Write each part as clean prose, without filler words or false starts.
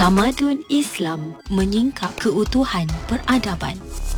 Tamadun Islam menyingkap keutuhan peradaban.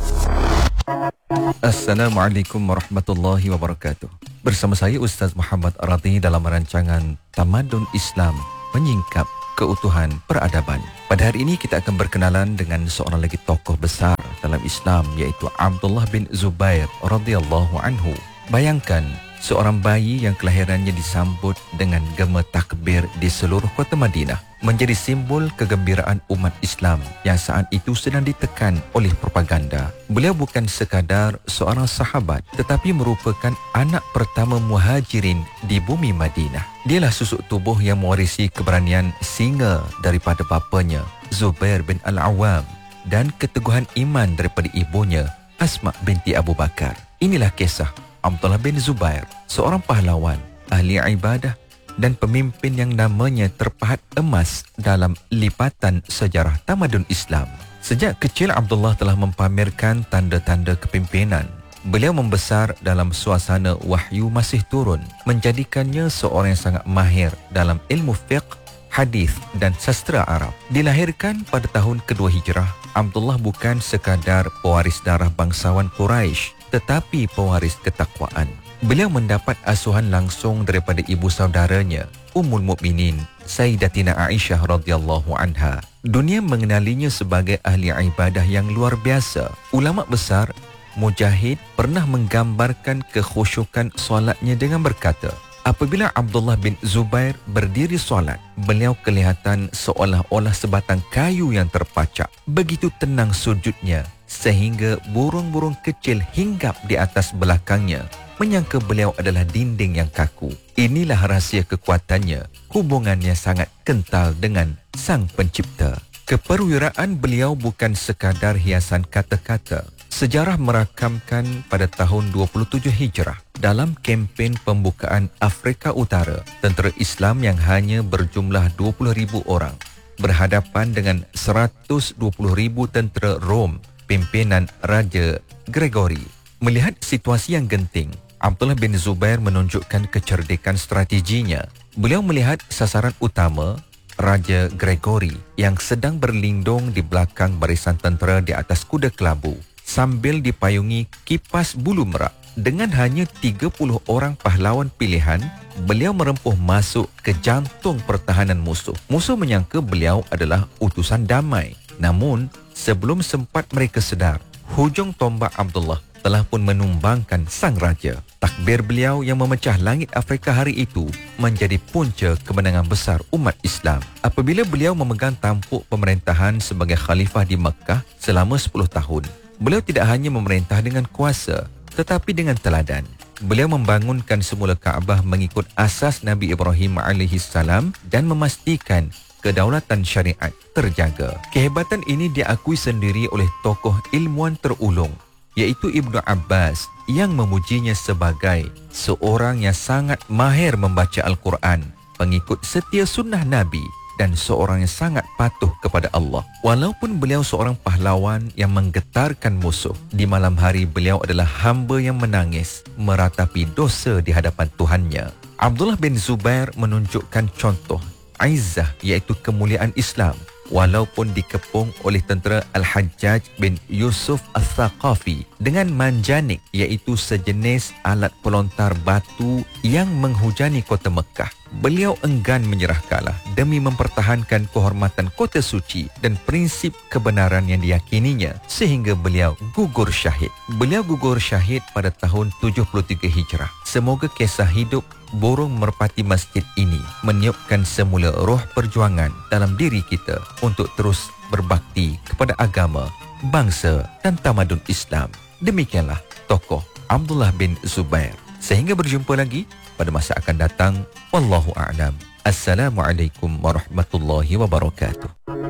Assalamualaikum warahmatullahi wabarakatuh. Bersama saya Ustaz Muhammad Arati dalam rancangan Tamadun Islam menyingkap keutuhan peradaban. Pada hari ini kita akan berkenalan dengan seorang lagi tokoh besar dalam Islam, iaitu Abdullah bin Zubair radhiyallahu anhu. Bayangkan seorang bayi yang kelahirannya disambut dengan gema takbir di seluruh kota Madinah, menjadi simbol kegembiraan umat Islam yang saat itu sedang ditekan oleh propaganda. Beliau bukan sekadar seorang sahabat, tetapi merupakan anak pertama muhajirin di bumi Madinah. Dialah susuk tubuh yang mewarisi keberanian singa daripada bapanya, Zubair bin Al-Awwam, dan keteguhan iman daripada ibunya, Asma binti Abu Bakar. Inilah kisah Abdullah bin Zubair, seorang pahlawan, ahli ibadah dan pemimpin yang namanya terpahat emas dalam lipatan sejarah tamadun Islam. Sejak kecil Abdullah telah mempamerkan tanda-tanda kepimpinan. Beliau membesar dalam suasana wahyu masih turun, menjadikannya seorang yang sangat mahir dalam ilmu fiqh, hadis dan sastra Arab. Dilahirkan pada tahun kedua Hijrah, Abdullah bukan sekadar pewaris darah bangsawan Quraisy, tetapi pewaris ketakwaan. Beliau mendapat asuhan langsung daripada ibu saudaranya, Ummul Mukminin Sayyidatina Aisyah radhiyallahu anha. Dunia mengenalinya sebagai ahli ibadah yang luar biasa. Ulama besar Mujahid pernah menggambarkan kekhusyukan solatnya dengan berkata, apabila Abdullah bin Zubair berdiri solat, beliau kelihatan seolah-olah sebatang kayu yang terpacak. Begitu tenang sujudnya, sehingga burung-burung kecil hinggap di atas belakangnya, menyangka beliau adalah dinding yang kaku. Inilah rahsia kekuatannya, hubungannya sangat kental dengan Sang Pencipta. Keperwiraan beliau bukan sekadar hiasan kata-kata. Sejarah merakamkan pada tahun 27 Hijrah, dalam kempen pembukaan Afrika Utara, tentera Islam yang hanya berjumlah 20,000 orang berhadapan dengan 120,000 tentera Rom pimpinan Raja Gregory. Melihat situasi yang genting, Abdullah bin Zubair menunjukkan kecerdikan strateginya. Beliau melihat sasaran utama, Raja Gregory, yang sedang berlindung di belakang barisan tentera di atas kuda kelabu sambil dipayungi kipas bulu merak. Dengan hanya 30 orang pahlawan pilihan, beliau merempuh masuk ke jantung pertahanan musuh. Musuh menyangka beliau adalah utusan damai. Namun, sebelum sempat mereka sedar, hujung tombak Abdullah telah pun menumbangkan sang raja. Takbir beliau yang memecah langit Afrika hari itu menjadi punca kemenangan besar umat Islam. Apabila beliau memegang tampuk pemerintahan sebagai khalifah di Mekah selama 10 tahun, beliau tidak hanya memerintah dengan kuasa, tetapi dengan teladan. Beliau membangunkan semula Kaabah mengikut asas Nabi Ibrahim AS dan memastikan kedaulatan syariat terjaga. Kehebatan ini diakui sendiri oleh tokoh ilmuwan terulung, iaitu Ibnu Abbas, yang memujinya sebagai seorang yang sangat mahir membaca Al-Quran, pengikut setia sunnah Nabi, dan seorang yang sangat patuh kepada Allah. Walaupun beliau seorang pahlawan yang menggetarkan musuh, di malam hari beliau adalah hamba yang menangis meratapi dosa di hadapan Tuhannya. Abdullah bin Zubair menunjukkan contoh Izzah, iaitu kemuliaan Islam, walaupun dikepung oleh tentera Al-Hajjaj bin Yusuf Al-Thaqafi dengan manjanik, iaitu sejenis alat pelontar batu yang menghujani kota Mekah. Beliau enggan menyerah kalah demi mempertahankan kehormatan kota suci dan prinsip kebenaran yang diyakininya, sehingga beliau gugur syahid. Beliau gugur syahid pada tahun 73 Hijrah. Semoga kisah hidup burung merpati masjid ini meniupkan semula roh perjuangan dalam diri kita untuk terus berbakti kepada agama, bangsa dan tamadun Islam. Demikianlah tokoh Abdullah bin Zubair. Sehingga berjumpa lagi pada masa akan datang. Wallahu a'lam. Assalamualaikum warahmatullahi wabarakatuh.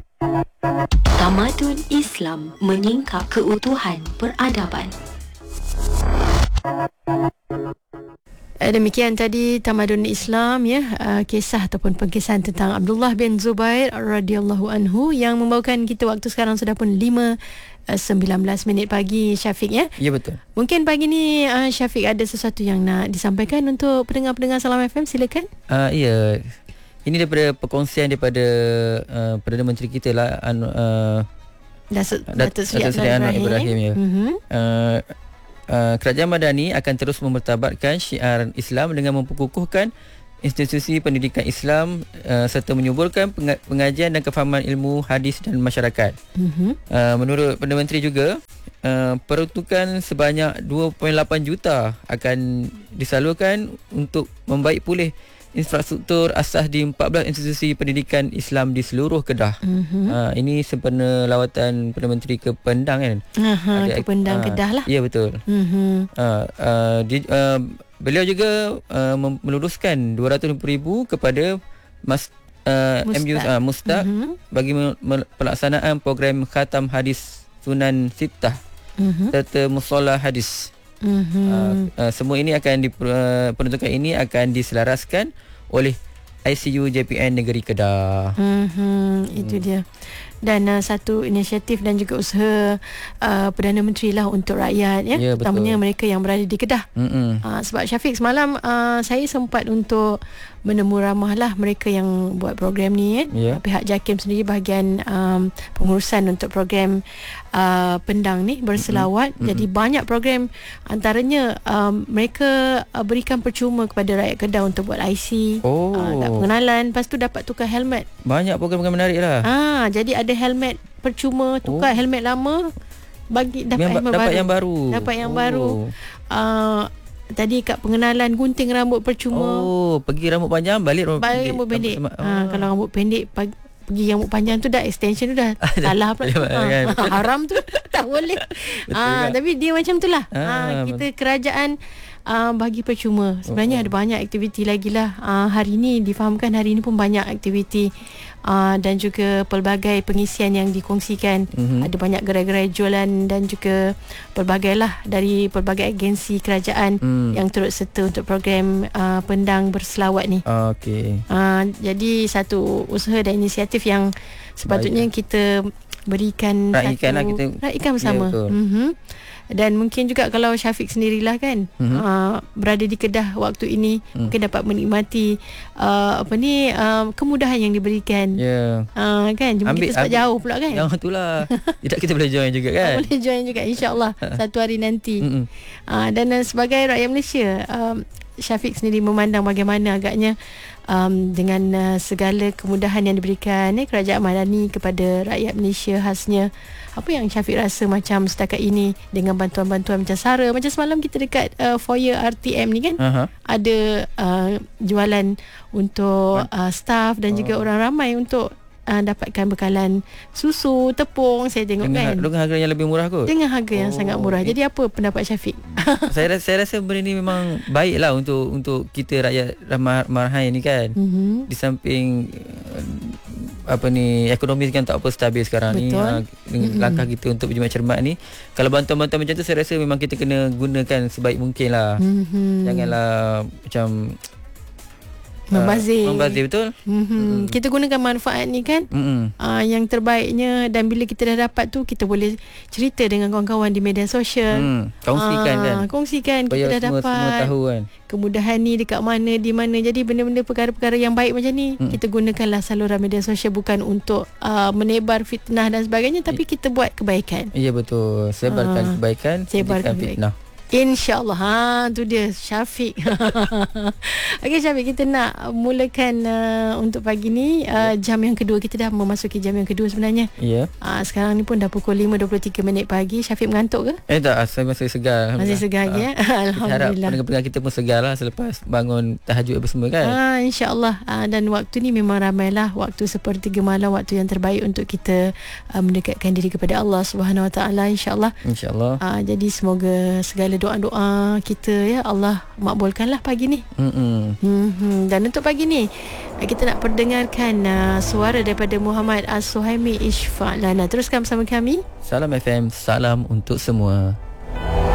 Tamadun Islam menyingkap keutuhan peradaban. Demikian tadi Tamadun Islam, ya, kisah ataupun pengkisahan tentang Abdullah bin Zubair radhiyallahu anhu, yang membawakan kita waktu sekarang sudah pun 5:19 pagi, Syafiq, ya. Ya, betul. Mungkin pagi ni Syafiq ada sesuatu yang nak disampaikan untuk pendengar-pendengar Salam FM, silakan. Ya, Ini daripada perkongsian daripada Perdana Menteri kita lah, Datuk Seri Anwar Ibrahim ya. Kerajaan Madani akan terus memertabatkan syiar Islam dengan memperkukuhkan institusi pendidikan Islam serta menyuburkan pengajian dan kefahaman ilmu hadis dan masyarakat. Menurut Perdana Menteri juga, peruntukan sebanyak 2.8 juta akan disalurkan untuk membaik pulih infrastruktur asas di 14 institusi pendidikan Islam di seluruh Kedah. Ini sempena lawatan Perdana Menteri ke Pendang kan. Ke Pendang Kedah lah. Ya, betul. Beliau juga meluruskan 250,000 kepada Mustaq bagi pelaksanaan program khatam hadis Sunan Sittah serta musola hadis. Semua ini akan peruntukan ini akan diselaraskan oleh ICU JPN Negeri Kedah. Itu dia. Dan satu inisiatif dan juga usaha Perdana Menteri lah untuk rakyat ya, terutamanya mereka yang berada di Kedah. Sebab Syafiq, semalam saya sempat untuk menemu ramah lah mereka yang buat program ni pihak JAKIM sendiri, bahagian pengurusan untuk program Pendang ni berselawat. Jadi banyak program, antaranya mereka berikan percuma kepada rakyat Kedah untuk buat IC, pengenalan, lepas tu dapat tukar helmet. Banyak program menarik lah. Jadi ada helmet percuma, tukar helmet lama, bagi dapat yang baru. Dapat yang baru. Tadi kat pengenalan gunting rambut percuma. Pergi rambut panjang, balik rambut pendek. Kalau rambut pendek pergi rambut panjang tu dah extension tu dah salah pula. Haram tu tak boleh. Tapi dia macam tu lah. Kita kerajaan bagi percuma. Sebenarnya ada banyak aktiviti lagi lah. Hari ni difahamkan, hari ni pun banyak aktiviti dan juga pelbagai pengisian yang dikongsikan. Ada banyak gerai-gerai jualan dan juga pelbagai lah dari pelbagai agensi kerajaan yang turut serta untuk program Pendang berselawat ni. Jadi satu usaha dan inisiatif yang sepatutnya kita berikan, raikan bersama. Dan mungkin juga kalau Syafiq sendirilah kan berada di Kedah waktu ini, mungkin dapat menikmati kemudahan yang diberikan. Kan cuma kita sebab jauh pula kan. Yang itulah. Tidak, kita boleh join juga kan. Boleh join juga, insya-Allah satu hari nanti. Dan sebagai rakyat Malaysia, Syafiq sendiri memandang bagaimana agaknya dengan segala kemudahan yang diberikan Kerajaan Madani kepada rakyat Malaysia khasnya, apa yang Syafiq rasa macam setakat ini dengan bantuan-bantuan macam SARA, macam semalam kita dekat foyer RTM ni kan, ada jualan untuk staff dan juga orang ramai untuk dapatkan bekalan susu, tepung. Saya tengok dengan harga yang lebih murah kot. Dengan harga yang sangat murah. Jadi apa pendapat Syafiq? Saya rasa benda ni memang baiklah untuk kita rakyat marhai ni kan. Di samping ekonomi kan tak apa stabil sekarang. Betul. Ni dengan langkah kita untuk berjimat cermat ni, kalau bantuan-bantuan macam tu, saya rasa memang kita kena gunakan sebaik mungkin lah. Janganlah macam membazir, betul. Kita gunakan manfaat ni kan, yang terbaiknya. Dan bila kita dah dapat tu, kita boleh cerita dengan kawan-kawan di media sosial. Kongsikan kita dah dapat, semua tahu kan kemudahan ni dekat mana, di mana. Jadi benda-benda perkara-perkara yang baik macam ni, kita gunakanlah saluran media sosial, bukan untuk menebar fitnah dan sebagainya, tapi kita buat kebaikan. Ya, betul. Sebarkan kebaikan, sebarkan fitnah, InsyaAllah. Tu dia Syafiq. Okey Syafiq, kita nak mulakan untuk pagi ni jam yang kedua. Kita dah memasuki jam yang kedua sebenarnya. Sekarang ni pun dah pukul 5.23 pagi. Syafiq mengantuk ke? Tak, saya masih segar. Masih segar lagi ya. Alhamdulillah. Pendengar kita pun segar lah selepas bangun tahajud apa semua kan. InsyaAllah. Dan waktu ni memang ramailah waktu sepertiga malam, waktu yang terbaik untuk kita mendekatkan diri kepada Allah Subhanahu Wa Taala, insyaAllah. Jadi semoga segala doa-doa kita ya Allah makbulkanlah pagi ni. Dan untuk pagi ni kita nak perdengarkan suara daripada Muhammad As-Suhaimi, Ishfa' Lana. Teruskan bersama kami. Salam FM, salam untuk semua.